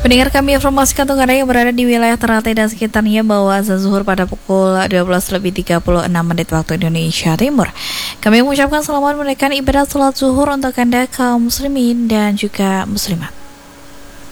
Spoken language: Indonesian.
Pendengar, kami informasikan untuk Anda yang berada di wilayah Ternate dan sekitarnya bahwa azan zuhur pada pukul 12:36 waktu Indonesia Timur. Kami mengucapkan selamat menunaikan ibadah salat zuhur untuk Anda kaum muslimin dan juga muslimat.